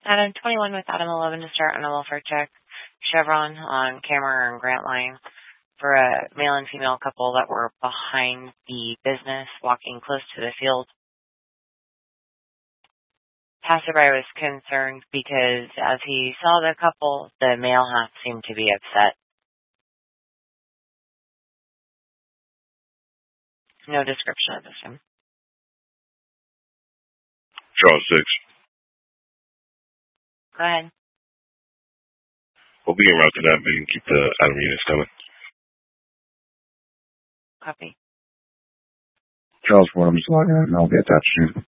Adam 21 with Adam 11 to start on a welfare check. Chevron on camera and Grant Line for a male and female couple that were behind the business walking close to the field. Passerby was concerned because as he saw the couple, the male half seemed to be upset. No description of this one. Charles 6. Go ahead. We'll be en route to that, but you can keep the Adam units coming. Copy. Charles 4, I'm just logging in and I'll be attached to you.